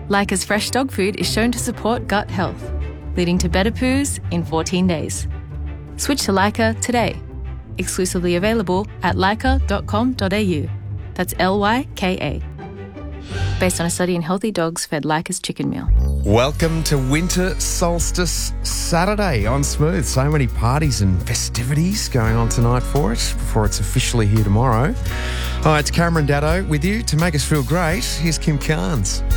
Leica's fresh dog food is shown to support gut health, leading to better poos in 14 days. Switch to Leica today. Exclusively available at leica.com.au. That's Lyka. Based on a study in healthy dogs fed Leica's chicken meal. Welcome to Winter Solstice Saturday on Smooth. So many parties and festivities going on tonight for it before it's officially here tomorrow. Hi, it's Cameron Daddo with you to make us feel great. Here's Kim Carnes.